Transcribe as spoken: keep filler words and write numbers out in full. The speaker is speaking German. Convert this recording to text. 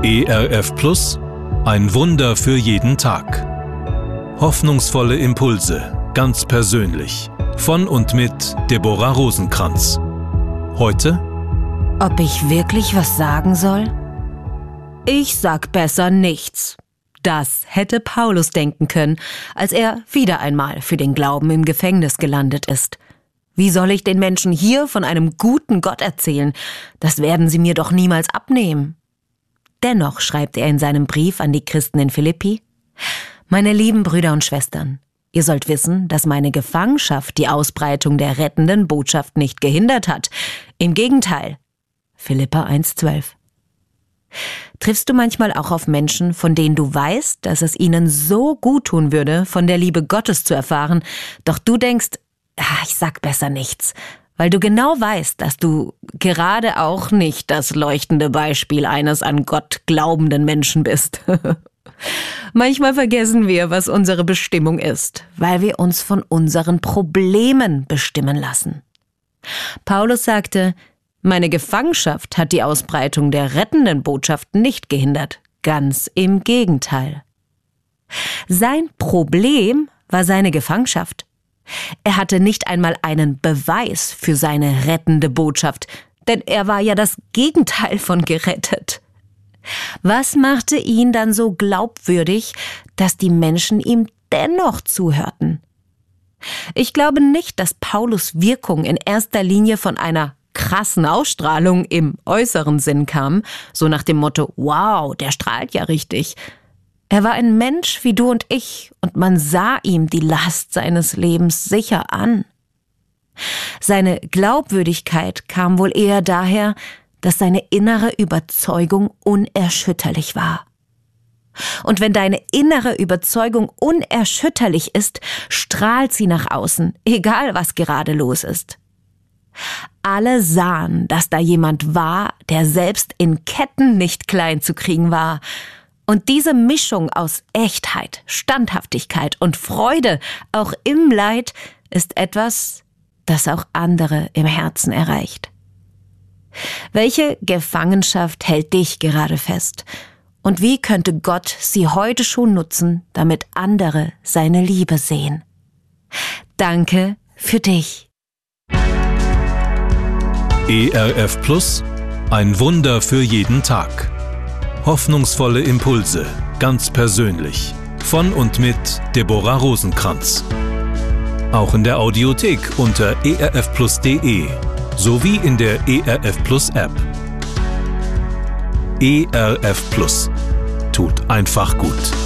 E R F Plus, ein Wunder für jeden Tag. Hoffnungsvolle Impulse, ganz persönlich. Von und mit Deborah Rosenkranz. Heute: Ob ich wirklich was sagen soll? Ich sag besser nichts. Das hätte Paulus denken können, als er wieder einmal für den Glauben im Gefängnis gelandet ist. Wie soll ich den Menschen hier von einem guten Gott erzählen? Das werden sie mir doch niemals abnehmen. Dennoch schreibt er in seinem Brief an die Christen in Philippi: Meine lieben Brüder und Schwestern, ihr sollt wissen, dass meine Gefangenschaft die Ausbreitung der rettenden Botschaft nicht gehindert hat. Im Gegenteil. Philipper eins zwölf. Triffst du manchmal auch auf Menschen, von denen du weißt, dass es ihnen so gut tun würde, von der Liebe Gottes zu erfahren, doch du denkst, ach, ich sag besser nichts, weil du genau weißt, dass du gerade auch nicht das leuchtende Beispiel eines an Gott glaubenden Menschen bist. Manchmal vergessen wir, was unsere Bestimmung ist, weil wir uns von unseren Problemen bestimmen lassen. Paulus sagte: Meine Gefangenschaft hat die Ausbreitung der rettenden Botschaft nicht gehindert. Ganz im Gegenteil. Sein Problem war seine Gefangenschaft. Er hatte nicht einmal einen Beweis für seine rettende Botschaft, denn er war ja das Gegenteil von gerettet. Was machte ihn dann so glaubwürdig, dass die Menschen ihm dennoch zuhörten? Ich glaube nicht, dass Paulus' Wirkung in erster Linie von einer krassen Ausstrahlung im äußeren Sinn kam, so nach dem Motto, wow, der strahlt ja richtig. Er war ein Mensch wie du und ich, und man sah ihm die Last seines Lebens sicher an. Seine Glaubwürdigkeit kam wohl eher daher, dass seine innere Überzeugung unerschütterlich war. Und wenn deine innere Überzeugung unerschütterlich ist, strahlt sie nach außen, egal was gerade los ist. Alle sahen, dass da jemand war, der selbst in Ketten nicht klein zu kriegen war. Und diese Mischung aus Echtheit, Standhaftigkeit und Freude, auch im Leid, ist etwas, das auch andere im Herzen erreicht. Welche Gefangenschaft hält dich gerade fest? Und wie könnte Gott sie heute schon nutzen, damit andere seine Liebe sehen? Danke für dich. E R F Plus, ein Wunder für jeden Tag. Hoffnungsvolle Impulse, ganz persönlich. Von und mit Deborah Rosenkranz. Auch in der Audiothek unter e r f plus punkt de sowie in der E R F Plus App. E R F Plus. Tut einfach gut.